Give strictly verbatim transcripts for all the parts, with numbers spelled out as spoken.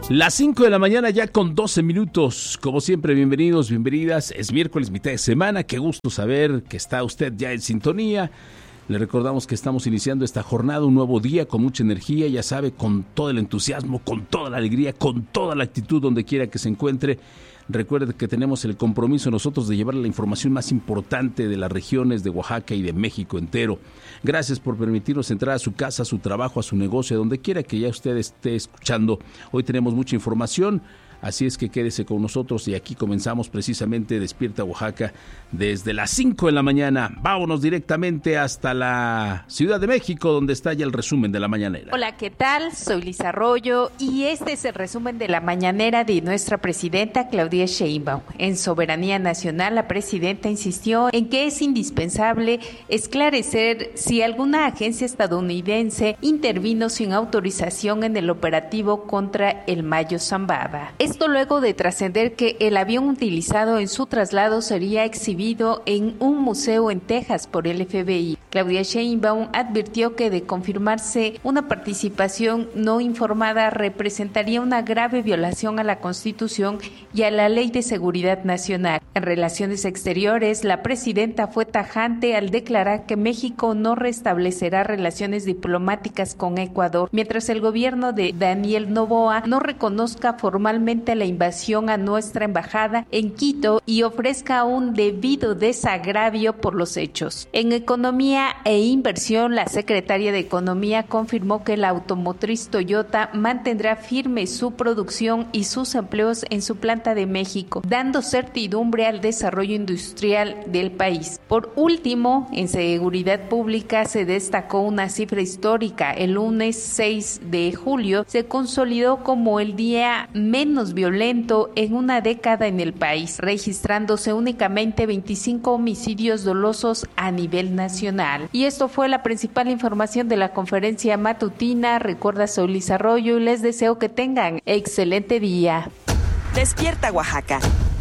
Las cinco de la mañana ya con doce minutos. Como siempre, bienvenidos, bienvenidas. Es miércoles, mitad de semana. Qué gusto saber que está usted ya en sintonía. Le recordamos que estamos iniciando esta jornada, un nuevo día con mucha energía, ya sabe, con todo el entusiasmo, con toda la alegría, con toda la actitud donde quiera que se encuentre. Recuerde que tenemos el compromiso nosotros de llevarle la información más importante de las regiones de Oaxaca y de México entero. Gracias por permitirnos entrar a su casa, a su trabajo, a su negocio, donde quiera que ya usted esté escuchando. Hoy tenemos mucha información, así es que quédese con nosotros y aquí comenzamos precisamente Despierta Oaxaca desde las cinco de la mañana. Vámonos directamente hasta la Ciudad de México, donde está ya el resumen de la mañanera. Hola, ¿qué tal? Soy Liz Arroyo y este es el resumen de la mañanera de nuestra presidenta Claudia Sheinbaum. En Soberanía Nacional, la presidenta insistió en que es indispensable esclarecer si alguna agencia estadounidense intervino sin autorización en el operativo contra el Mayo Zambada. Esto luego de trascender que el avión utilizado en su traslado sería exhibido en un museo en Texas por el F B I. Claudia Sheinbaum advirtió que de confirmarse una participación no informada representaría una grave violación a la Constitución y a la Ley de Seguridad Nacional. En Relaciones Exteriores, la presidenta fue tajante al declarar que México no restablecerá relaciones diplomáticas con Ecuador, mientras el gobierno de Daniel Noboa no reconozca formalmente la invasión a nuestra embajada en Quito y ofrezca un debido desagravio por los hechos. En Economía e Inversión, la secretaria de Economía confirmó que la automotriz Toyota mantendrá firme su producción y sus empleos en su planta de México, dando certidumbre al desarrollo industrial del país. Por último, en Seguridad Pública se destacó una cifra histórica. El lunes seis de julio se consolidó como el día menos violento en una década en el país, registrándose únicamente veinticinco homicidios dolosos a nivel nacional. Y esto fue la principal información de la conferencia matutina. Recuerda, soy Liz Arroyo y les deseo que tengan excelente día. Despierta Oaxaca.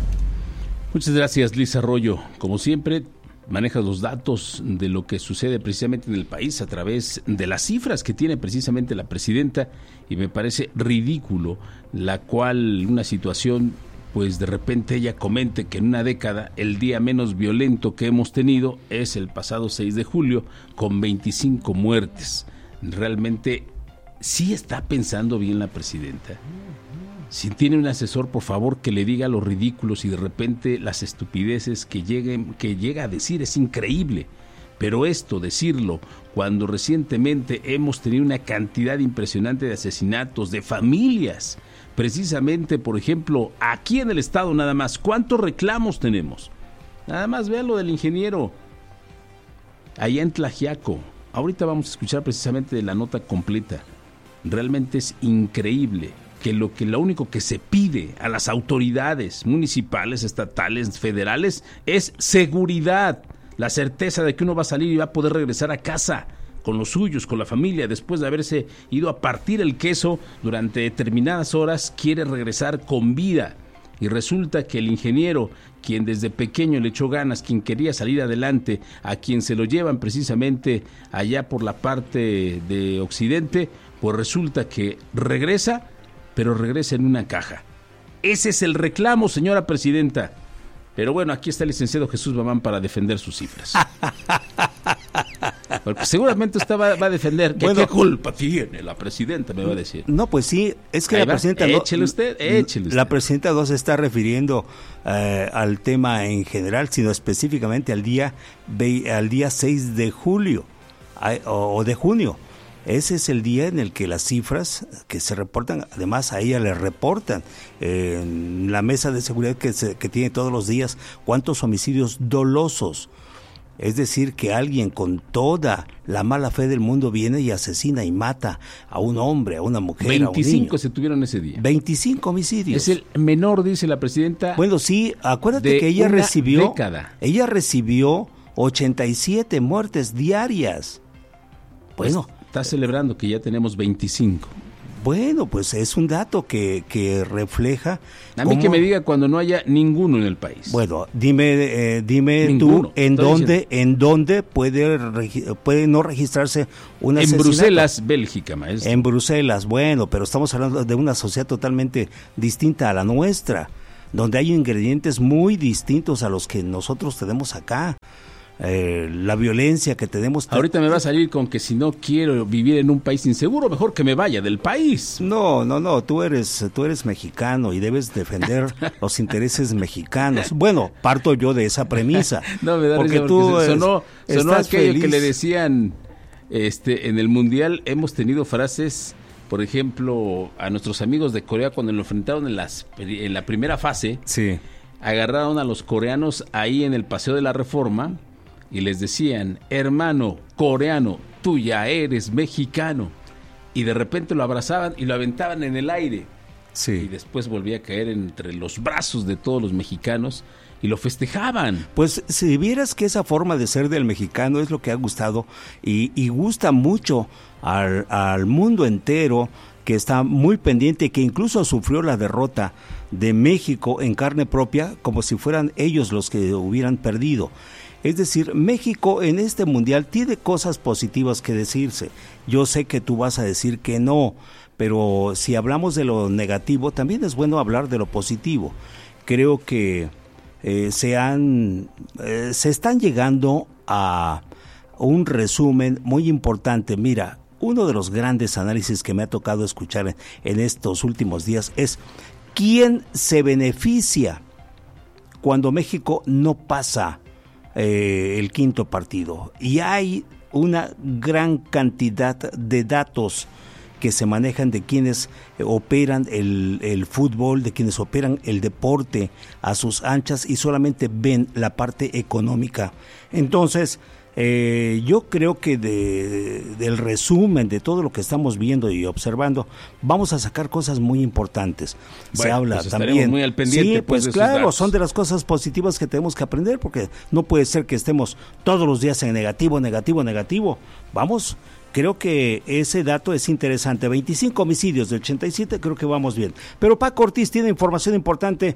Muchas gracias, Liz Arroyo. Como siempre, manejas los datos de lo que sucede precisamente en el país a través de las cifras que tiene precisamente la presidenta, y me parece ridículo la cual una situación, pues de repente ella comente que en una década el día menos violento que hemos tenido es el pasado seis de julio con veinticinco muertes. Realmente sí está pensando bien la presidenta. Si tiene un asesor, por favor, que le diga los ridículos y de repente las estupideces que lleguen, que llega a decir. Es increíble. Pero esto, decirlo, cuando recientemente hemos tenido una cantidad impresionante de asesinatos, de familias, precisamente, por ejemplo, aquí en el estado nada más, ¿cuántos reclamos tenemos? Nada más vean lo del ingeniero, allá en Tlaxiaco. Ahorita vamos a escuchar precisamente de la nota completa. Realmente es increíble que lo que lo único que se pide a las autoridades municipales, estatales, federales es seguridad, la certeza de que uno va a salir y va a poder regresar a casa con los suyos, con la familia, después de haberse ido a partir el queso durante determinadas horas, quiere regresar con vida. Y resulta que el ingeniero, quien desde pequeño le echó ganas, quien quería salir adelante, a quien se lo llevan precisamente allá por la parte de Occidente, pues resulta que regresa, pero regresa en una caja. Ese es el reclamo, señora presidenta. Pero bueno, aquí está el licenciado Jesús Mamán para defender sus cifras. Porque seguramente usted va, va a defender. ¿Qué, bueno, ¿qué culpa tiene la presidenta? Me va a decir. No, pues sí, es que Ahí la va. presidenta Échele no, usted, échele usted. La presidenta no se está refiriendo eh, al tema en general, sino específicamente al día, al día seis de julio o, o de junio. Ese es el día en el que las cifras que se reportan, además a ella le reportan eh, en la mesa de seguridad que, se, que tiene todos los días, cuántos homicidios dolosos. Es decir, que alguien con toda la mala fe del mundo viene y asesina y mata a un hombre, a una mujer, veinticinco a un niño. Se tuvieron ese día. veinticinco homicidios. Es el menor, dice la presidenta. Bueno, sí, acuérdate que ella una recibió, década. ella recibió ochenta y siete muertes diarias. Pues, bueno, está celebrando que ya tenemos veinticinco. Bueno, pues es un dato que, que refleja... A mí cómo... que me diga cuando no haya ninguno en el país. Bueno, dime eh, dime ninguno, tú en dónde diciendo. en dónde puede puede no registrarse una En Bruselas, Bélgica, maestro. En Bruselas, bueno, pero estamos hablando de una sociedad totalmente distinta a la nuestra, donde hay ingredientes muy distintos a los que nosotros tenemos acá. Eh, la violencia que tenemos. Ahorita me va a salir con que si no quiero vivir en un país inseguro, mejor que me vaya del país. No, no, no, tú eres tú eres mexicano y debes defender los intereses mexicanos. Bueno, parto yo de esa premisa. No, me da porque tú porque sonó, sonó aquello feliz. Que le decían este en el Mundial, hemos tenido frases, por ejemplo, a nuestros amigos de Corea cuando lo enfrentaron en las en la primera fase. Sí. Agarraron a los coreanos ahí en el Paseo de la Reforma y les decían, hermano coreano, tú ya eres mexicano. Y de repente lo abrazaban y lo aventaban en el aire. Sí. Y después volvía a caer entre los brazos de todos los mexicanos y lo festejaban. Pues si vieras que esa forma de ser del mexicano es lo que ha gustado y, y gusta mucho al, al mundo entero, que está muy pendiente, que incluso sufrió la derrota de México en carne propia, como si fueran ellos los que hubieran perdido. Es decir, México en este mundial tiene cosas positivas que decirse. Yo sé que tú vas a decir que no, pero si hablamos de lo negativo, también es bueno hablar de lo positivo. Creo que eh, se han, eh, se están llegando a un resumen muy importante. Mira, uno de los grandes análisis que me ha tocado escuchar en, en estos últimos días es ¿quién se beneficia cuando México no pasa Eh, el quinto partido? Y hay una gran cantidad de datos que se manejan de quienes operan el, el fútbol, de quienes operan el deporte a sus anchas y solamente ven la parte económica. Entonces, eh, yo creo que de, del resumen de todo lo que estamos viendo y observando, vamos a sacar cosas muy importantes. Bueno, se habla pues también. Muy al pendiente, sí, pues, pues claro, son de las cosas positivas que tenemos que aprender, porque no puede ser que estemos todos los días en negativo, negativo, negativo. Vamos. Creo que ese dato es interesante. veinticinco homicidios de ochenta y siete, creo que vamos bien. Pero Paco Ortiz tiene información importante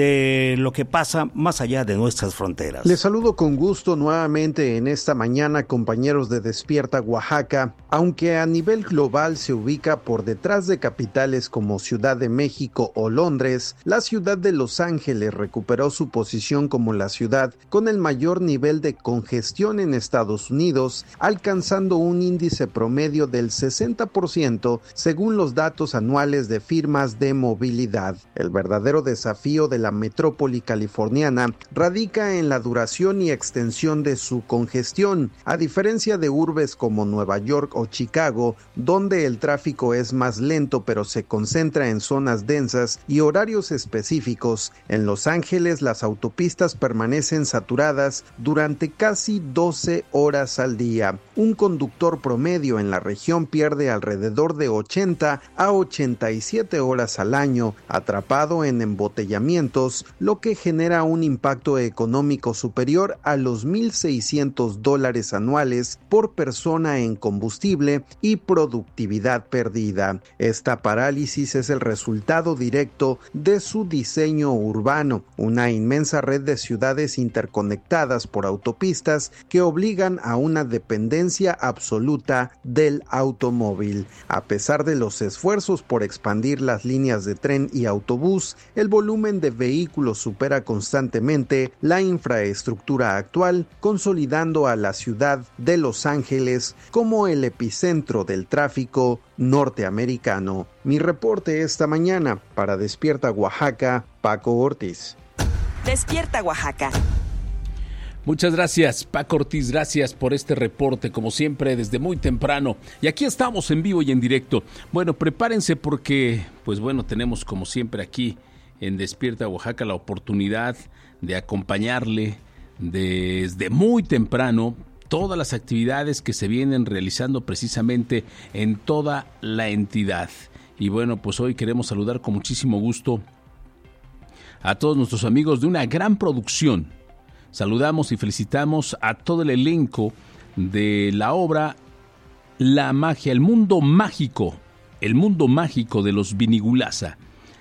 de lo que pasa más allá de nuestras fronteras. Les saludo con gusto nuevamente en esta mañana, compañeros de Despierta Oaxaca. Aunque a nivel global se ubica por detrás de capitales como Ciudad de México o Londres, la ciudad de Los Ángeles recuperó su posición como la ciudad con el mayor nivel de congestión en Estados Unidos, alcanzando un índice promedio del sesenta por ciento según los datos anuales de firmas de movilidad. El verdadero desafío de la metrópoli californiana radica en la duración y extensión de su congestión, a diferencia de urbes como Nueva York o Chicago, donde el tráfico es más lento pero se concentra en zonas densas y horarios específicos. En Los Ángeles las autopistas permanecen saturadas durante casi doce horas al día. Un conductor promedio en la región pierde alrededor de ochenta a ochenta y siete horas al año atrapado en embotellamientos, lo que genera un impacto económico superior a los mil seiscientos dólares anuales por persona en combustible y productividad perdida. Esta parálisis es el resultado directo de su diseño urbano, una inmensa red de ciudades interconectadas por autopistas que obligan a una dependencia absoluta del automóvil. A pesar de los esfuerzos por expandir las líneas de tren y autobús, el volumen de vehículos supera constantemente la infraestructura actual, consolidando a la ciudad de Los Ángeles como el epicentro del tráfico norteamericano. Mi reporte esta mañana para Despierta Oaxaca, Paco Ortiz. Despierta Oaxaca. Muchas gracias, Paco Ortiz, gracias por este reporte, como siempre, desde muy temprano. Y aquí estamos en vivo y en directo. Bueno, prepárense porque, pues bueno, tenemos como siempre aquí en Despierta Oaxaca la oportunidad de acompañarle desde muy temprano todas las actividades que se vienen realizando precisamente en toda la entidad. Y bueno, pues hoy queremos saludar con muchísimo gusto a todos nuestros amigos de una gran producción. Saludamos y felicitamos a todo el elenco de la obra La Magia, el mundo mágico El mundo mágico de los Vinigulaza.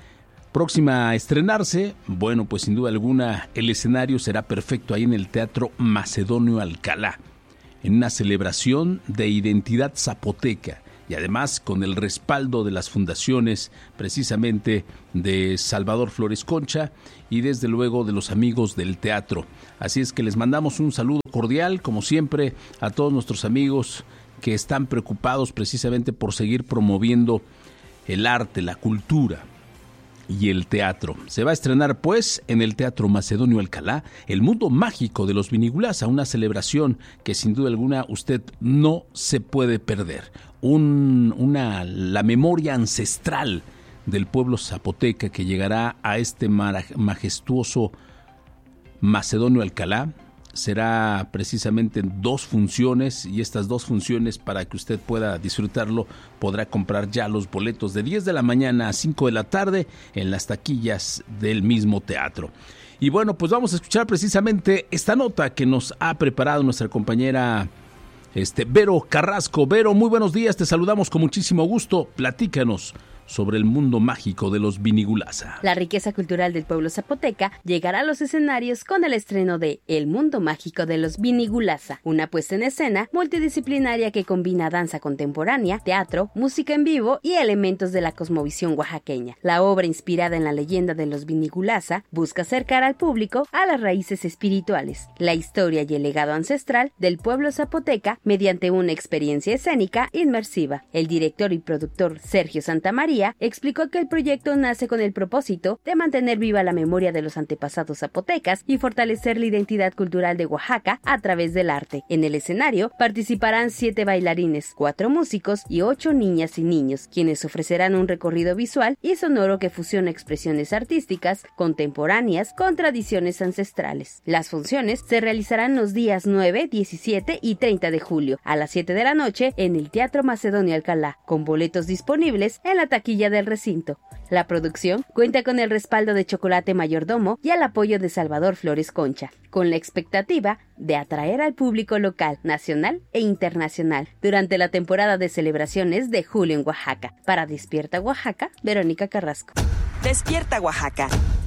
Próxima a estrenarse, bueno, pues sin duda alguna el escenario será perfecto ahí en el Teatro Macedonio Alcalá, en una celebración de identidad zapoteca y además con el respaldo de las fundaciones precisamente de Salvador Flores Concha y desde luego de los amigos del teatro. Así es que les mandamos un saludo cordial, como siempre, a todos nuestros amigos que están preocupados precisamente por seguir promoviendo el arte, la cultura y el teatro. Se va a estrenar pues en el Teatro Macedonio Alcalá El mundo mágico de los Vinigulaza, una celebración que sin duda alguna usted no se puede perder. Un, una, la memoria ancestral del pueblo zapoteca que llegará a este majestuoso Macedonio Alcalá. Será precisamente en dos funciones y estas dos funciones, para que usted pueda disfrutarlo, podrá comprar ya los boletos de diez de la mañana a cinco de la tarde en las taquillas del mismo teatro. Y bueno, pues vamos a escuchar precisamente esta nota que nos ha preparado nuestra compañera este, Vero Carrasco. Vero, muy buenos días, te saludamos con muchísimo gusto. Platícanos sobre el mundo mágico de los Vinigulaza. La riqueza cultural del pueblo zapoteca llegará a los escenarios con el estreno de El mundo mágico de los Vinigulaza, una puesta en escena multidisciplinaria que combina danza contemporánea, teatro, música en vivo y elementos de la cosmovisión oaxaqueña. La obra, inspirada en la leyenda de los Vinigulaza, busca acercar al público a las raíces espirituales, la historia y el legado ancestral del pueblo zapoteca mediante una experiencia escénica inmersiva. El director y productor Sergio Santamaría explicó que el proyecto nace con el propósito de mantener viva la memoria de los antepasados zapotecas y fortalecer la identidad cultural de Oaxaca a través del arte. En el escenario participarán siete bailarines, cuatro músicos y ocho niñas y niños, quienes ofrecerán un recorrido visual y sonoro que fusiona expresiones artísticas contemporáneas con tradiciones ancestrales. Las funciones se realizarán los días nueve, diecisiete y treinta de julio a las siete de la noche en el Teatro Macedonio Alcalá, con boletos disponibles en la taquilla del recinto. La producción cuenta con el respaldo de Chocolate Mayordomo y el apoyo de Salvador Flores Concha, con la expectativa de atraer al público local, nacional e internacional durante la temporada de celebraciones de julio en Oaxaca. Para Despierta Oaxaca, Verónica Carrasco. Despierta Oaxaca.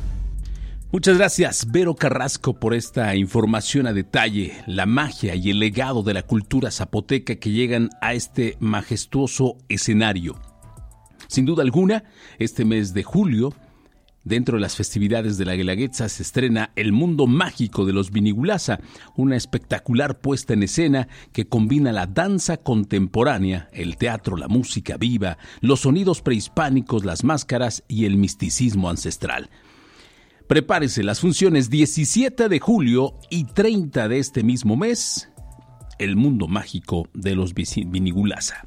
Muchas gracias, Vero Carrasco, por esta información a detalle, la magia y el legado de la cultura zapoteca que llegan a este majestuoso escenario. Sin duda alguna, este mes de julio, dentro de las festividades de la Guelaguetza, se estrena El mundo mágico de los Vinigulaza, una espectacular puesta en escena que combina la danza contemporánea, el teatro, la música viva, los sonidos prehispánicos, las máscaras y el misticismo ancestral. Prepárese, las funciones diecisiete de julio y treinta de este mismo mes, El mundo mágico de los Vinigulaza.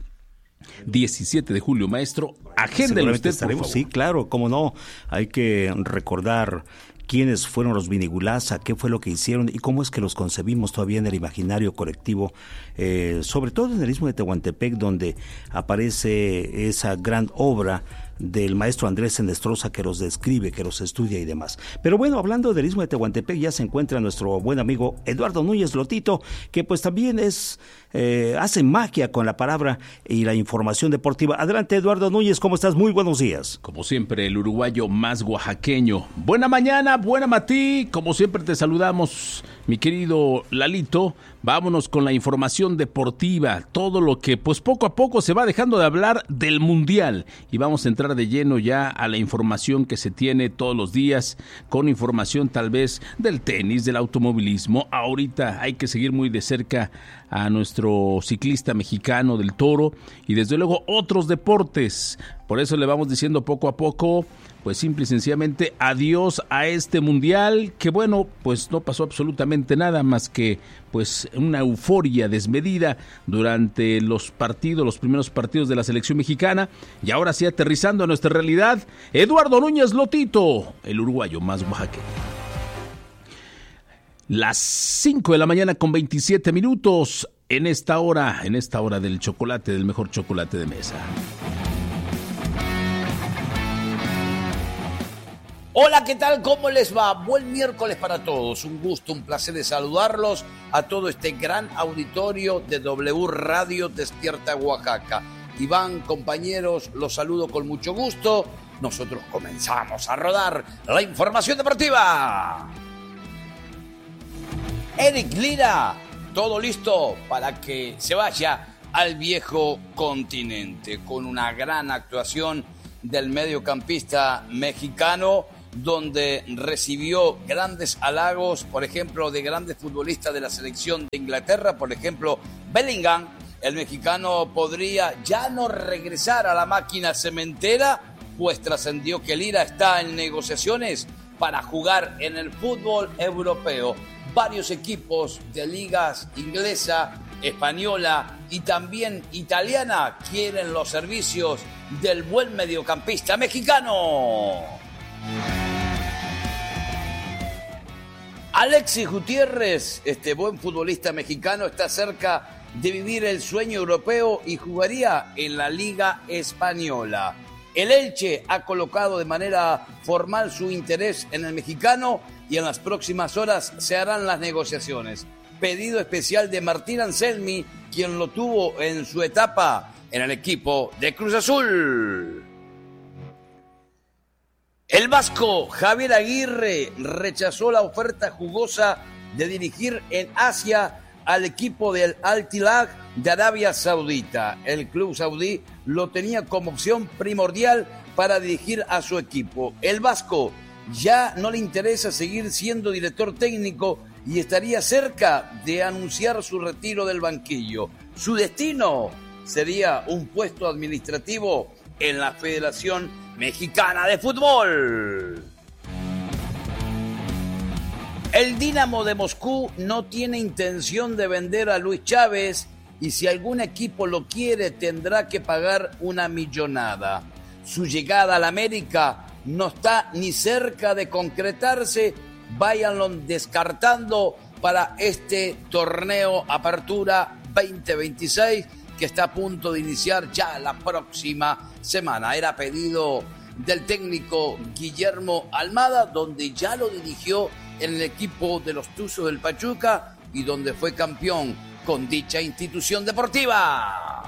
diecisiete de julio, maestro, agéndelo usted, por favor. Sí, claro, cómo no, hay que recordar quiénes fueron los Vinigulaza, qué fue lo que hicieron y cómo es que los concebimos todavía en el imaginario colectivo, eh, sobre todo en el Istmo de Tehuantepec, donde aparece esa gran obra del maestro Andrés Enestrosa que los describe, que los estudia y demás. Pero bueno, hablando del Istmo de Tehuantepec, ya se encuentra nuestro buen amigo Eduardo Núñez Lotito, que pues también es eh, hace magia con la palabra y la información deportiva. Adelante, Eduardo Núñez, ¿cómo estás? Muy buenos días. Como siempre, el uruguayo más oaxaqueño. Buena mañana, buena matí, como siempre te saludamos, mi querido Lalito. Vámonos con la información deportiva, todo lo que pues poco a poco se va dejando de hablar del Mundial, y vamos a entrar de lleno ya a la información que se tiene todos los días, con información tal vez del tenis, del automovilismo. Ahorita hay que seguir muy de cerca a nuestro ciclista mexicano del Toro y desde luego otros deportes. Por eso le vamos diciendo poco a poco, pues simple y sencillamente adiós a este mundial, que bueno, pues no pasó absolutamente nada más que pues una euforia desmedida durante los partidos, los primeros partidos de la selección mexicana, y ahora sí aterrizando a nuestra realidad, Eduardo Núñez Lotito, el uruguayo más oaxaqueño. Las cinco de la mañana con veintisiete minutos en esta hora, en esta hora del chocolate, del mejor chocolate de mesa. Hola, ¿qué tal? ¿Cómo les va? Buen miércoles para todos. Un gusto, un placer de saludarlos a todo este gran auditorio de W Radio Despierta Oaxaca. Iván, compañeros, los saludo con mucho gusto. Nosotros comenzamos a rodar la información deportiva. Eric Lira, todo listo para que se vaya al viejo continente, con una gran actuación del mediocampista mexicano, donde recibió grandes halagos, por ejemplo, de grandes futbolistas de la selección de Inglaterra, por ejemplo, Bellingham. El mexicano podría ya no regresar a la máquina cementera, pues trascendió que Lira está en negociaciones para jugar en el fútbol europeo. Varios equipos de ligas inglesa, española y también italiana quieren los servicios del buen mediocampista mexicano. Alexis Gutiérrez, este buen futbolista mexicano, está cerca de vivir el sueño europeo y jugaría en la Liga Española. El Elche ha colocado de manera formal su interés en el mexicano y en las próximas horas se harán las negociaciones. Pedido especial de Martín Anselmi, quien lo tuvo en su etapa en el equipo de Cruz Azul. El vasco Javier Aguirre rechazó la oferta jugosa de dirigir en Asia al equipo del Al-Hilal de Arabia Saudita. El club saudí lo tenía como opción primordial para dirigir a su equipo. El vasco ya no le interesa seguir siendo director técnico y estaría cerca de anunciar su retiro del banquillo. Su destino sería un puesto administrativo en la Federación Mexicana de Fútbol. El Dinamo de Moscú no tiene intención de vender a Luis Chávez y si algún equipo lo quiere tendrá que pagar una millonada. Su llegada al América no está ni cerca de concretarse, váyanlo descartando para este torneo Apertura veinte veintiséis que está a punto de iniciar ya la próxima semana. Era pedido del técnico Guillermo Almada, donde ya lo dirigió en el equipo de los Tuzos del Pachuca y donde fue campeón con dicha institución deportiva.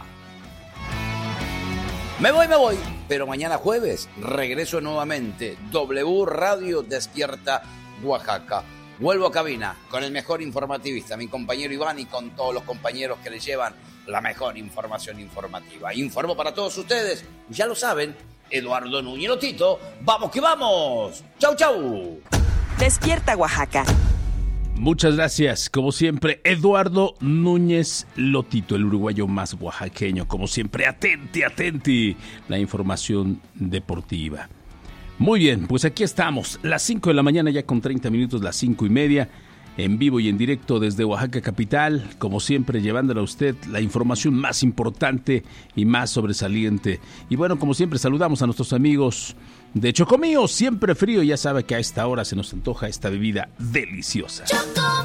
Me voy, me voy, pero mañana jueves regreso nuevamente. W Radio Despierta Oaxaca. Vuelvo a cabina con el mejor informativista, mi compañero Iván, y con todos los compañeros que le llevan la mejor información informativa. Informo para todos ustedes, ya lo saben, Eduardo Núñez Lotito. ¡Vamos que vamos! ¡Chau, chau! Despierta Oaxaca. Muchas gracias, como siempre, Eduardo Núñez Lotito, el uruguayo más oaxaqueño, como siempre, atenti, atenti, la información deportiva. Muy bien, pues aquí estamos, las cinco de la mañana ya con treinta minutos, las cinco y media, en vivo y en directo desde Oaxaca capital, como siempre, llevándole a usted la información más importante y más sobresaliente. Y bueno, como siempre, saludamos a nuestros amigos de Chocomío, siempre frío, ya sabe que a esta hora se nos antoja esta bebida deliciosa. Choco.